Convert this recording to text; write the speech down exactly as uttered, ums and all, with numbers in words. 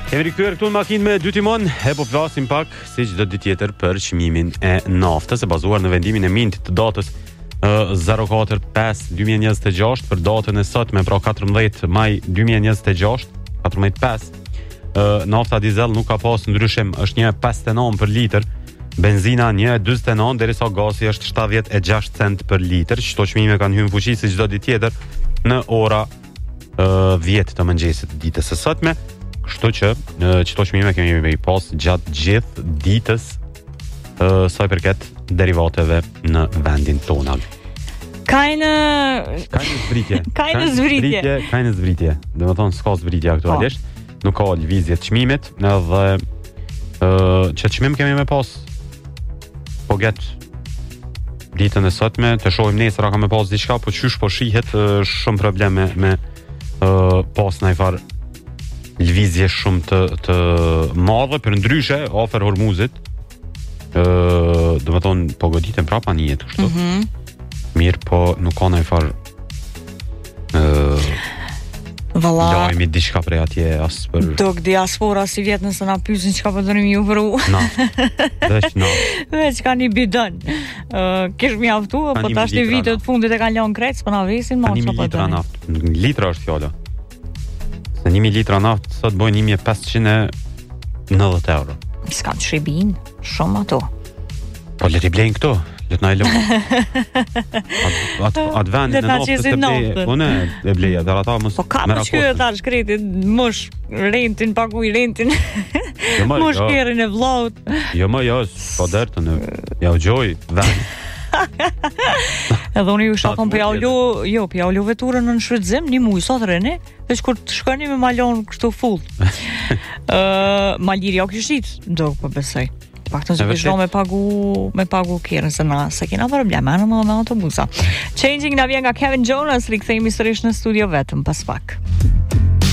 Kemi rikthyer këtu në makinë me dy timon, e po flasim pak si çdo ditë tjetër për çmimin e naftës, e bazuar në vendimin e mintit të datës zero katër pesë dy mijë e njëzet e gjashtë për datën e sotme, pra katërmbëdhjetë maj dy mijë e njëzet e gjashtë, katërmbëdhjetë pesë. Nafta dizel nuk ka pas ndryshim, është një pesëdhjetë e nëntë për litër, benzina një dyzet e nëntë, derisa gazi është shtatëdhjetë e gjashtë cent për litër. Çdo çmime kanë hyrë në fuqi si çdo ditë tjetër në ora dhjetë të mëngjesit ditës së sotme. Kështu që çdo çmime kemi me pas gjatë gjithë ditës uh, sa i përket derivateve në vendin tonë. Kajnë Kajnë zbritje. Kajnë zbritje. Kajnë zbritje. Do të thonë s'ka zbritje aktualisht. Po. Nuk ka lëvizje të çmimit, edhe uh, që çmim kemi me pas po gjet ditën e sotme, të shohim nesër a ka me pas diçka, po qysh po shihet uh, shumë probleme me uh, pas ndaj far lëvizje shumë të, të madhe, për ndryshe, afer Hormuzit, ë, do të thonë, po goditen prapa një jetë, kështu. Mhm. Mirë, po nuk ka ndaj far ë Valla, lajmi diçka prej atje as për dok diaspora si vjet nëse na pyesin çka po donim ju vru. na. Veç na. Veç ka një bidon. Ë, kish mjaftu, po tash në vitet fundit e kanë lënë krec, po na vesin më çfarë po litra donim. naft. Litra është fjala. Se një mijë litra naftë sot bojnë një mijë e pesëqind e nëdhjetë euro. S'ka të shribin, shumë ato. Po le t'i blejnë këto, le t'na i lëmë. Atë at, at vendin Le e t'na naftës qesin e blej, naftën. po ne e bleja, dhe ata mos Po ka më shkyrë ta shkretin, mosh rentin, paguj rentin, Jo, ma, mosh jo. kerin e vllaut. Jo më jo, po dertën, ja u gjoj vend. Edhe unë ju shakon për javlu, jo, për javlu veturën në shfrytëzim, një muj, sot rëni, veç kur të shkoni me malon kështu full. uh, Maliri o kështit, do po besoj. Pak të zhë me pagu, me pagu kjerën, se na, se kena probleme, anë në autobusa. Changing na vjen nga Kevin Jonas, rikthehemi sërish në studio vetëm, pas pak.